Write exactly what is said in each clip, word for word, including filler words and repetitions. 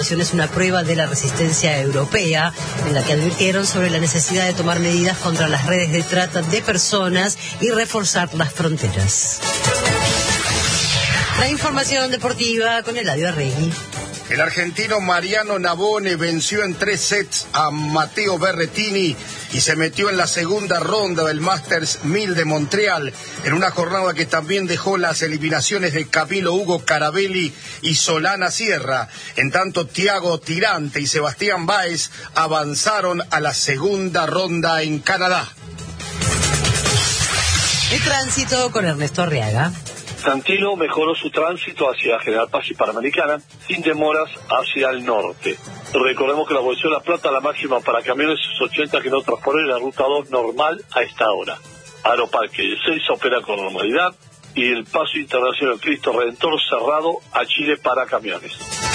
Es una prueba de la resistencia europea en la que advirtieron sobre la necesidad de tomar medidas contra las redes de trata de personas y reforzar las fronteras. La información deportiva con Eladio Arregui. El argentino Mariano Navone venció en tres sets a Matteo Berrettini y se metió en la segunda ronda del Masters mil de Montreal, en una jornada que también dejó las eliminaciones de Camilo Hugo Carabelli y Solana Sierra. En tanto, Thiago Tirante y Sebastián Báez avanzaron a la segunda ronda en Canadá. El tránsito con Ernesto Arriaga. Santino mejoró su tránsito hacia General Paz y Panamericana, sin demoras hacia el norte. Recordemos que la Bolsa de La Plata, la máxima para camiones es ochenta kilómetros por hora y la ruta dos normal a esta hora. Aeroparque seis opera con normalidad y el paso internacional Cristo Redentor cerrado a Chile para camiones.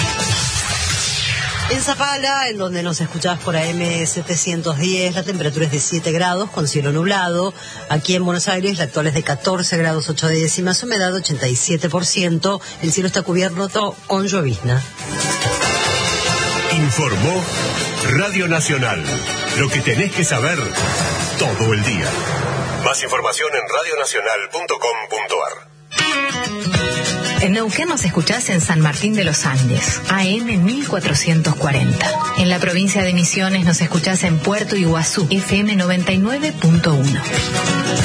En Zapala, en donde nos escuchás por A M setecientos diez, la temperatura es de siete grados con cielo nublado. Aquí en Buenos Aires la actual es de catorce grados ocho décimas, humedad ochenta y siete por ciento. El cielo está cubierto con llovizna. Informó Radio Nacional. Lo que tenés que saber todo el día. Más información en radio nacional punto com punto ar. En Neuquén nos escuchás en San Martín de los Andes, A M mil cuatrocientos cuarenta. En la provincia de Misiones nos escuchás en Puerto Iguazú, F M noventa y nueve punto uno.